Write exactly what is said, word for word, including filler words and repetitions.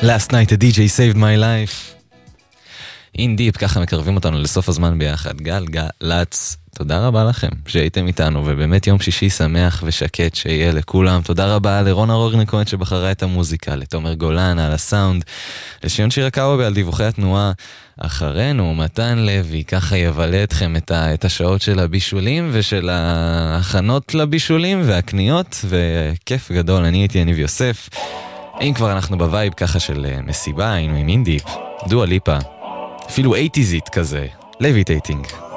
Last night a די ג'יי saved my life. In Deep, ככה מקרבים אותנו לסוף הזמן ביחד. גל גלץ, תודה רבה לכם שהייתם איתנו, ובאמת יום שישי שמח ושקט שיהיה לכולם. תודה רבה לרונה רוגנקוין שבחרה את המוזיקה, לתומר גולן על הסאונד, לשיון שירה קאובי על דיווחי התנועה. אחרינו מתן לוי ככה יבלה אתכם את, ה, את השעות של הבישולים ושל ההכנות לבישולים והקניות, וכיף גדול. אני הייתי יניב יוסף. אם כבר אנחנו בווייב ככה של מסיבה, היינו עם אינדיפ, דואה ליפה, אפילו אייטיזית כזה, לויטייטינג.